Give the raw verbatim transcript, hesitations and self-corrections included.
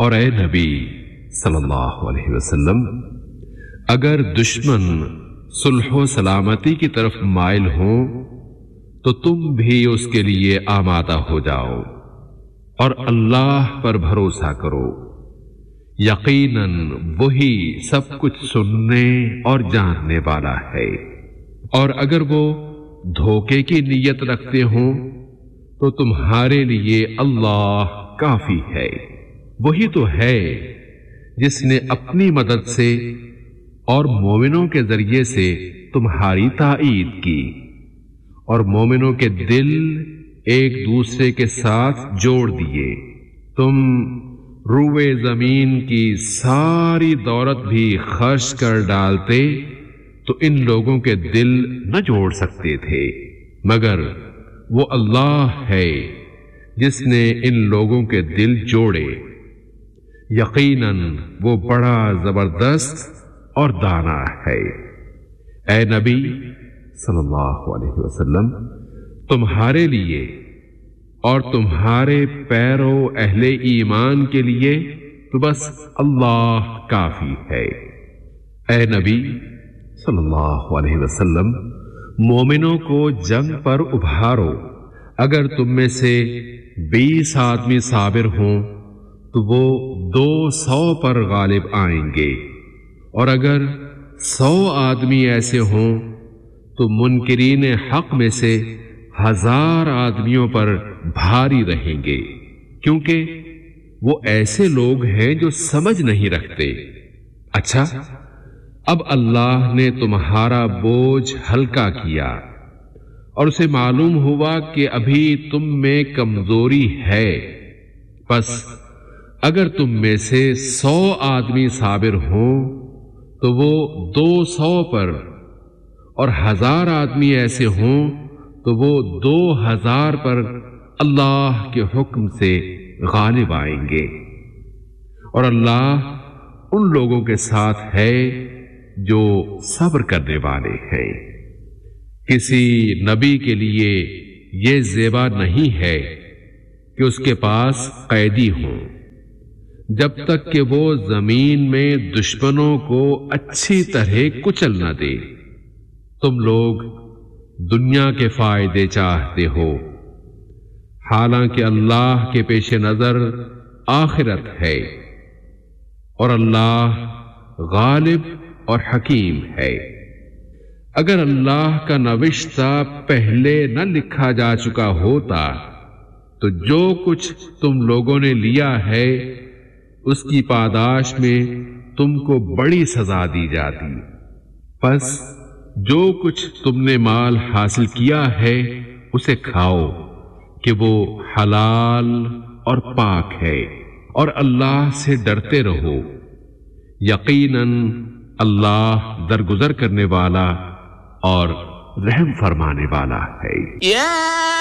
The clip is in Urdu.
اور اے نبی صلی اللہ علیہ وسلم، اگر دشمن صلح و سلامتی کی طرف مائل ہوں تو تم بھی اس کے لیے آمادہ ہو جاؤ اور اللہ پر بھروسہ کرو، یقیناً وہی سب کچھ سننے اور جاننے والا ہے۔ اور اگر وہ دھوکے کی نیت رکھتے ہوں تو تمہارے لیے اللہ کافی ہے، وہی تو ہے جس نے اپنی مدد سے اور مومنوں کے ذریعے سے تمہاری تائید کی، اور مومنوں کے دل ایک دوسرے کے ساتھ جوڑ دیے۔ تم روئے زمین کی ساری دولت بھی خرچ کر ڈالتے تو ان لوگوں کے دل نہ جوڑ سکتے تھے، مگر وہ اللہ ہے جس نے ان لوگوں کے دل جوڑے، یقیناً وہ بڑا زبردست اور دانا ہے۔ اے نبی صلی اللہ علیہ وسلم، تمہارے لیے اور تمہارے پیرو اہل ایمان کے لیے تو بس اللہ کافی ہے۔ اے نبی صلی اللہ علیہ وسلم، مومنوں کو جنگ پر ابھارو، اگر تم میں سے بیس آدمی صابر ہوں تو وہ دو سو پر غالب آئیں گے، اور اگر سو آدمی ایسے ہوں تو منکرین حق میں سے ہزار آدمیوں پر بھاری رہیں گے، کیونکہ وہ ایسے لوگ ہیں جو سمجھ نہیں رکھتے۔ اچھا، اب اللہ نے تمہارا بوجھ ہلکا کیا اور اسے معلوم ہوا کہ ابھی تم میں کمزوری ہے، پس اگر تم میں سے سو آدمی صابر ہوں تو وہ دو سو پر، اور ہزار آدمی ایسے ہوں تو وہ دو ہزار پر اللہ کے حکم سے غالب آئیں گے، اور اللہ ان لوگوں کے ساتھ ہے جو صبر کرنے والے ہیں۔ کسی نبی کے لیے یہ زیبا نہیں ہے کہ اس کے پاس قیدی ہوں، جب تک کہ وہ زمین میں دشمنوں کو اچھی طرح کچل نہ دے۔ تم لوگ دنیا کے فائدے چاہتے ہو، حالانکہ اللہ کے پیش نظر آخرت ہے، اور اللہ غالب اور حکیم ہے۔ اگر اللہ کا نوشتہ پہلے نہ لکھا جا چکا ہوتا تو جو کچھ تم لوگوں نے لیا ہے اس کی پاداش میں تم کو بڑی سزا دی جاتی، پس جو کچھ تم نے مال حاصل کیا ہے اسے کھاؤ کہ وہ حلال اور پاک ہے، اور اللہ سے ڈرتے رہو، یقیناً اللہ درگزر کرنے والا اور رحم فرمانے والا ہے۔